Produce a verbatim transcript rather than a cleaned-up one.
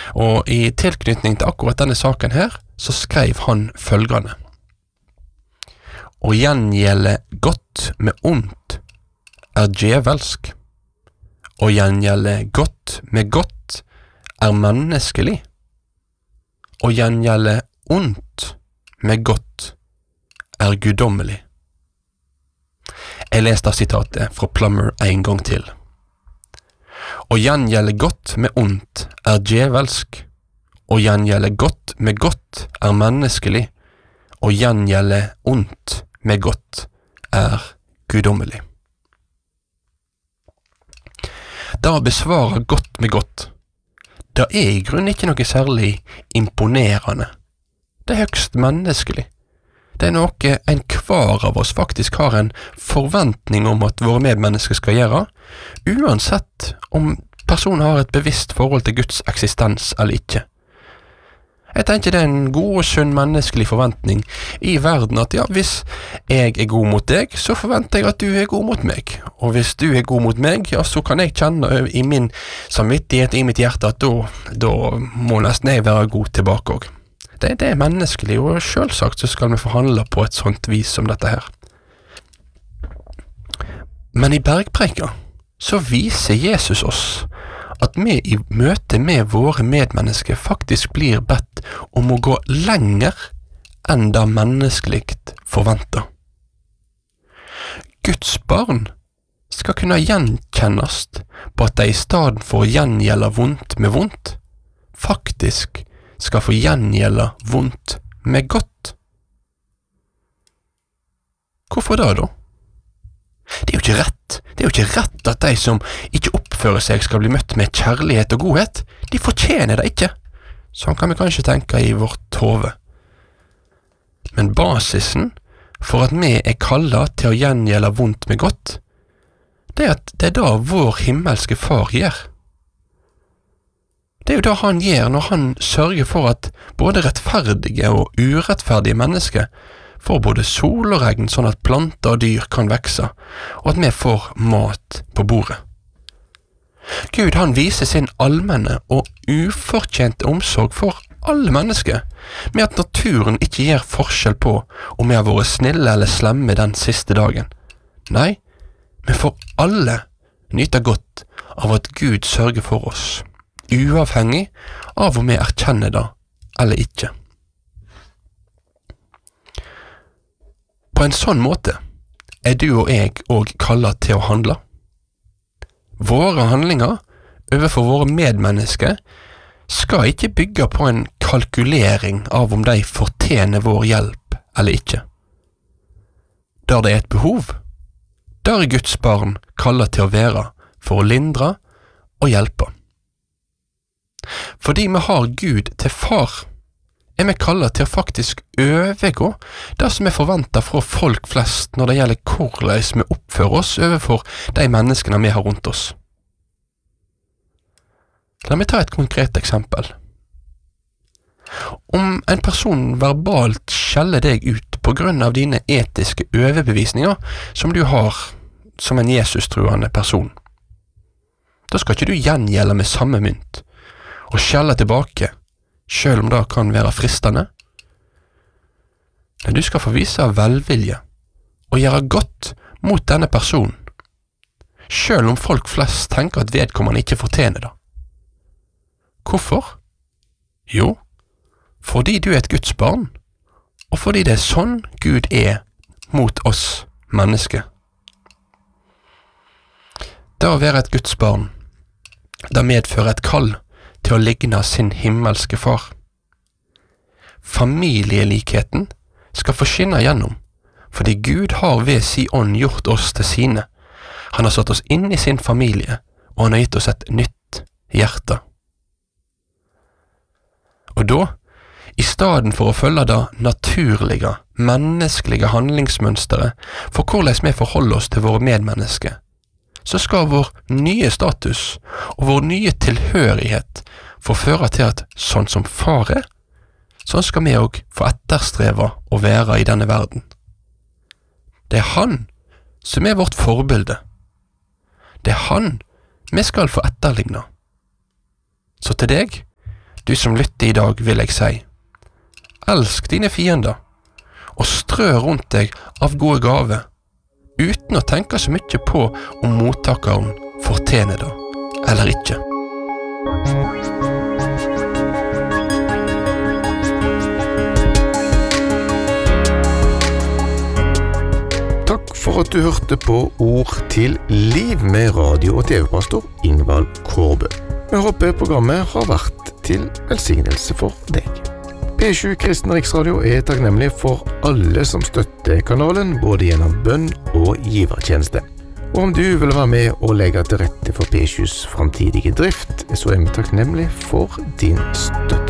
Og i tilknytning til akkurat denne saken her, så skrev han følgende: «Å gjengjelde godt med ondt er djevelsk. Å gjengjelde godt med godt er menneskelig. Å gjengjelde ondt med godt er guddommelig.» Jeg leste sitatet fra Plummer en gang til. «Å gjengjelde godt med ondt er djevelsk. Å gjengjelde godt med godt er menneskelig. Å gjengjelde ondt med godt er guddommelig.» Da å besvare godt med godt, det er i grunnen ikke noe særlig imponerende. Det er høgst menneskelig. Det er noe en hver av oss faktisk har en forventning om at våre medmennesker skal gjøre, uansett om personen har et bevisst forhold til Guds eksistens eller ikke. Jeg tenker det er en god og sunn menneskelig forventning i verden at ja, hvis jeg er god mot deg, så forventer jeg at du er god mot meg. Og hvis du er god mot meg, ja, så kan jeg kjenne i min samvittighet, i mitt hjerte, at da, da må nesten jeg være god tilbake også. Det, det er menneskelig, og selvsagt så skal vi forhandle på et sånt vis som dette her. Men i bergpreika så viser Jesus oss at vi i møte med våre medmennesker faktisk blir bedt om å gå lenger enn det menneskelikt forventer. Guds barn skal kunne gjenkjennes på at de i stedet for å gjengjelde vondt med vondt, faktisk skal få gjengjelde vondt med godt. Hvorfor da da? Det er jo ikke rett. Det er jo ikke rett at de som ikke oppfører seg skal bli møtt med kjærlighet og godhet. De fortjener det ikke. Sånn kan vi kanskje tenke i vårt hode. Men basisen for at vi er kallet til å gjengjelde vondt med godt, det er at det er da vår himmelske far gjør. Det er jo da han gjør når han sørger for at både rettferdige og urettferdige mennesker får både sol og regn sånn at planter og dyr kan vekse, og at vi får mat på bordet. Gud han viser sin allmenne og ufortjente omsorg for alle mennesker, med at naturen ikke gjør forskjell på om vi har vært snille eller slemme den siste dagen. Nei, vi får alle nyte godt av at Gud sørger for oss, uavhengig av om vi erkjenner det eller ikke. På en sånn måte er du og jeg også kallet til å handle. Våre handlinger overfor våre medmennesker skal ikke bygge på en kalkulering av om de fortjener vår hjelp eller ikke. Der det er et behov, der er Guds barn kallet til å være for å lindre og hjelpe. Fordi vi har Gud til far, er vi kallet til å faktisk overgå det som er forventet fra folk flest når det gjelder hvordan vi oppfører oss overfor de menneskene vi har rundt oss. La meg ta et konkret eksempel. Om en person verbalt skjeller deg ut på grunn av dine etiske overbevisninger som du har som en Jesus-truende person, da skal ikke du gjengjelde med samme mynt og skjelle tilbake, selv om det kan være fristende. Men du skal få vise velvilje og gjøre godt mot denne personen, selv om folk flest tenker at vedkommende ikke fortjener det. Hvorfor? Jo, fordi du er et Guds barn, og fordi det er sånn Gud er mot oss mennesker. Det å være et Guds barn, det medfører et kall til å ligne sin himmelske far. Familielikheten skal få skinne gjennom, fordi Gud har ved sin ånd gjort oss til sine. Han har satt oss inn i sin familie, og han har gitt oss et nytt hjerte. Og da, i stedet for å følge det naturlige, menneskelige handlingsmønsteret for hvordan vi forholder oss til våre medmennesker, så skal vår nye status og vår nye tilhørighet få føre til at sånn som far er, sånn skal vi også få etterstreve å være i denne verden. Det er han som er vårt forbilde. Det er han vi skal få etterligne. Så til deg, du som lytter i dag, vil jeg si. Elsk dine fiender, og strø rundt deg av gode gaver, uten å tenke så mye på om mottakeren fortjener det, eller ikke. Takk for at du hørte på Ord til liv med radio- og tv-pastor Ingvald Kårbø. Vi håper programmet har vært til velsignelse for deg. P sju Kristen Riksradio er takknemlig for alle som støtter kanalen, både gjennom bønn og givertjeneste. Og om du vil være med og legge til rette for P sjus framtidige drift, så er vi takknemlig for din støtte.